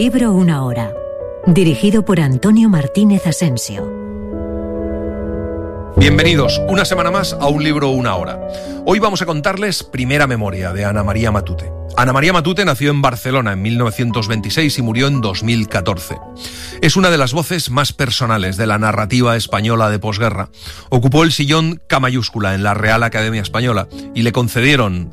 libro una hora. Dirigido por Antonio Martínez Asensio. Bienvenidos una semana más a Un libro una hora. Hoy vamos a contarles Primera memoria de Ana María Matute. Ana María Matute nació en Barcelona en 1926 y murió en 2014. Es una de las voces más personales de la narrativa española de posguerra. Ocupó el sillón K mayúscula en la Real Academia Española y le concedieron